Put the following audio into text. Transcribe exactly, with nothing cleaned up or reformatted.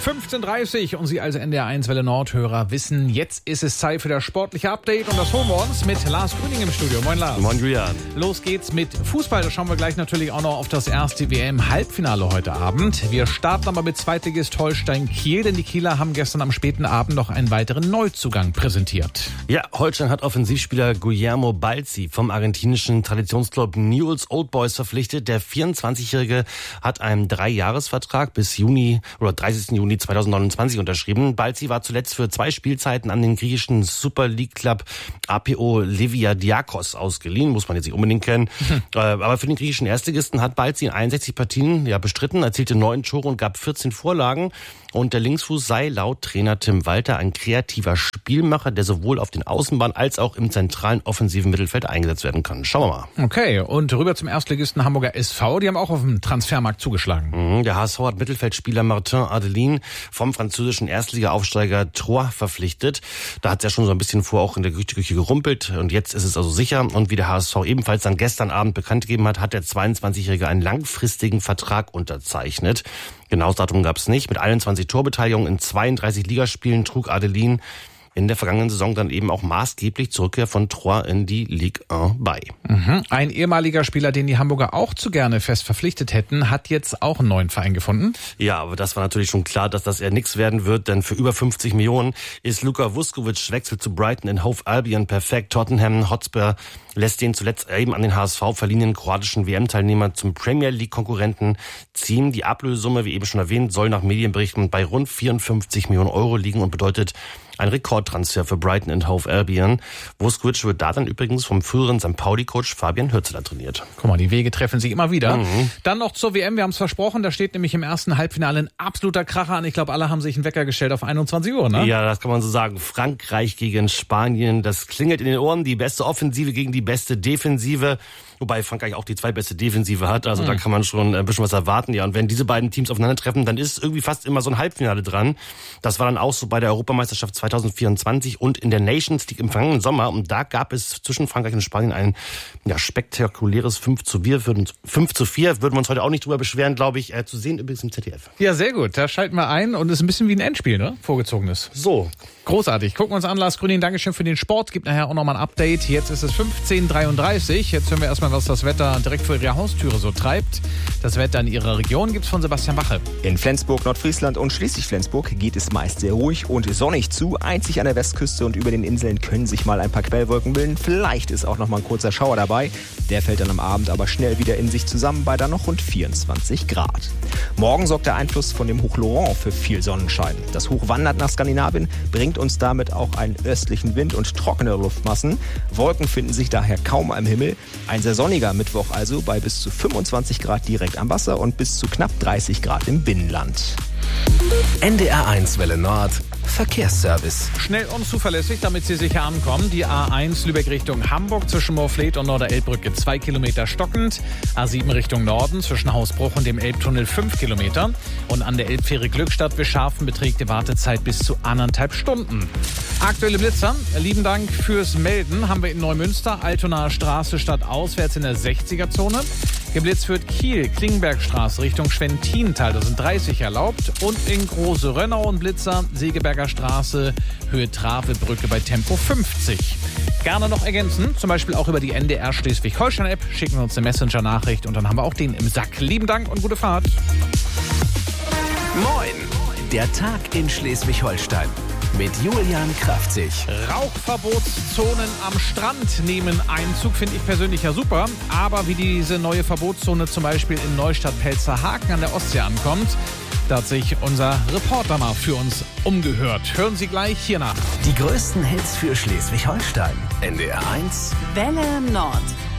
fünfzehn Uhr dreißig und Sie als N D R eins Welle Nord-Hörer wissen, jetzt ist es Zeit für das sportliche Update und das holen wir uns mit Lars Grüning im Studio. Moin Lars. Moin Julian. Los geht's mit Fußball. Da schauen wir gleich natürlich auch noch auf das erste W M-Halbfinale heute Abend. Wir starten aber mit Zweitligist Holstein Kiel, denn die Kieler haben gestern am späten Abend noch einen weiteren Neuzugang präsentiert. Ja, Holstein hat Offensivspieler Guillermo Balzi vom argentinischen Traditionsclub Newell's Old Boys verpflichtet. Der vierundzwanzigjährige hat einen Dreijahresvertrag bis Juni oder dreißigsten Juni zweitausendneunundzwanzig unterschrieben. Balzi war zuletzt für zwei Spielzeiten an den griechischen Super League Club A P O Leviadiakos ausgeliehen. Muss man jetzt nicht unbedingt kennen. Hm. Aber für den griechischen Erstligisten hat Balzi in einundsechzig Partien ja bestritten, erzielte neun Tore und gab vierzehn Vorlagen. Und der Linksfuß sei laut Trainer Tim Walter ein kreativer Spielmacher, der sowohl auf den Außenbahnen als auch im zentralen offensiven Mittelfeld eingesetzt werden kann. Schauen wir mal. Okay, und rüber zum Erstligisten Hamburger S V. Die haben auch auf dem Transfermarkt zugeschlagen. Mhm, der H S V hat Mittelfeldspieler Martin Adelin vom französischen Erstliga-Aufsteiger Troyes verpflichtet. Da hat es ja schon so ein bisschen vor auch in der Gerüchteküche gerumpelt. Und jetzt ist es also sicher. Und wie der H S V ebenfalls dann gestern Abend bekannt gegeben hat, hat der zweiundzwanzigjährige einen langfristigen Vertrag unterzeichnet. Genaues Datum gab es nicht. Mit einundzwanzig Torbeteiligungen in zweiunddreißig Ligaspielen trug Adelin in der vergangenen Saison dann eben auch maßgeblich zur Rückkehr von Troyes in die Ligue eins bei. Mhm. Ein ehemaliger Spieler, den die Hamburger auch zu gerne fest verpflichtet hätten, hat jetzt auch einen neuen Verein gefunden. Ja, aber das war natürlich schon klar, dass das eher nichts werden wird, denn für über fünfzig Millionen ist Luka Vuskovic Wechsel zu Brighton and Hove Albion perfekt. Tottenham Hotspur lässt den zuletzt eben an den H S V verliehenen kroatischen W M-Teilnehmer zum Premier League-Konkurrenten ziehen. Die Ablösesumme, wie eben schon erwähnt, soll nach Medienberichten bei rund vierundfünfzig Millionen Euro liegen und bedeutet ein Rekordtransfer für Brighton and Hove Albion. Vuskovic wird da dann übrigens vom früheren Sankt Pauli-Coach Fabian Hürzeler trainiert. Guck mal, die Wege treffen sich immer wieder. Mhm. Dann noch zur W M, wir haben es versprochen, da steht nämlich im ersten Halbfinale ein absoluter Kracher an. Ich glaube, alle haben sich einen Wecker gestellt auf einundzwanzig Uhr, ne? Ja, das kann man so sagen. Frankreich gegen Spanien, das klingelt in den Ohren. Die beste Offensive gegen die beste Defensive. Wobei Frankreich auch die zweitbeste Defensive hat. Also mhm. da kann man schon ein bisschen was erwarten. Ja, und wenn diese beiden Teams aufeinandertreffen, dann ist irgendwie fast immer so ein Halbfinale dran. Das war dann auch so bei der Europameisterschaft zweitausendvierundzwanzig und in der Nations League im vergangenen Sommer. Und da gab es zwischen Frankreich und Spanien ein ja, spektakuläres fünf zu vier. fünf zu vier würden wir uns heute auch nicht drüber beschweren, glaube ich. Äh, zu sehen übrigens im Z D F. Ja, sehr gut. Da schalten wir ein und es ist ein bisschen wie ein Endspiel, ne? Vorgezogenes. So. Großartig. Gucken wir uns an, Lars Grüning. Dankeschön für den Sport. Gibt nachher auch nochmal ein Update. Jetzt ist es fünfzehn Uhr dreiunddreißig. Jetzt hören wir erstmal, was das Wetter direkt vor Ihrer Haustüre so treibt. Das Wetter in Ihrer Region gibt's von Sebastian Bache. In Flensburg, Nordfriesland und Schleswig-Flensburg geht es meist sehr ruhig und sonnig zu. Einzig an der Westküste und über den Inseln können sich mal ein paar Quellwolken bilden. Vielleicht ist auch noch mal ein kurzer Schauer dabei. Der fällt dann am Abend aber schnell wieder in sich zusammen bei dann noch rund vierundzwanzig Grad. Morgen sorgt der Einfluss von dem Hoch Laurent für viel Sonnenschein. Das Hoch wandert nach Skandinavien, bringt uns damit auch einen östlichen Wind und trockene Luftmassen. Wolken finden sich daher kaum am Himmel. Ein sehr sonniger Mittwoch also bei bis zu fünfundzwanzig Grad direkt am Wasser und bis zu knapp dreißig Grad im Binnenland. N D R eins Welle Nord Verkehrsservice. Schnell und zuverlässig, damit Sie sicher ankommen. Die A eins Lübeck Richtung Hamburg zwischen Moorfleet und Norderelbbrücke zwei Kilometer stockend. A sieben Richtung Norden zwischen Hausbruch und dem Elbtunnel fünf Kilometer. Und an der Elbfähre Glückstadt bis Scharfen beträgt die Wartezeit bis zu anderthalb Stunden. Aktuelle Blitzer, lieben Dank fürs Melden. Haben wir in Neumünster, Altonaer Straße stadtauswärts in der sechziger-Zone. Geblitzt wird Kiel, Klingenbergstraße Richtung Schwentintal, da sind dreißig erlaubt. Und in Große Rönnau und Blitzer, Segeberger Straße, Höhe Travebrücke bei Tempo fünfzig. Gerne noch ergänzen, zum Beispiel auch über die N D R Schleswig-Holstein-App. Schicken wir uns eine Messenger-Nachricht und dann haben wir auch den im Sack. Lieben Dank und gute Fahrt. Moin, der Tag in Schleswig-Holstein. Mit Julian Kraftzig. Rauchverbotszonen am Strand nehmen Einzug, finde ich persönlich ja super. Aber wie diese neue Verbotszone zum Beispiel in Neustadt-Pelzerhaken an der Ostsee ankommt, da hat sich unser Reporter mal für uns umgehört. Hören Sie gleich hier nach. Die größten Hits für Schleswig-Holstein. N D R eins Welle Nord.